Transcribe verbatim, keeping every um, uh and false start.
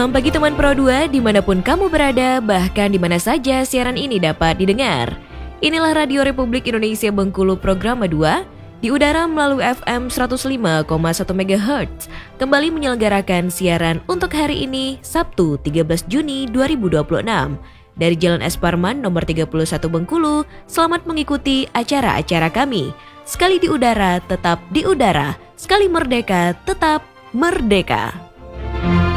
Selamat pagi teman Pro dua, dimanapun kamu berada, bahkan di mana saja siaran ini dapat didengar. Inilah Radio Republik Indonesia Bengkulu Programa dua, di udara melalui F M seratus lima koma satu megahertz, kembali menyelenggarakan siaran untuk hari ini, Sabtu tiga belas Juni dua ribu dua puluh enam. Dari Jalan Es Parman nomor tiga puluh satu Bengkulu, selamat mengikuti acara-acara kami. Sekali di udara, tetap di udara. Sekali merdeka, tetap merdeka.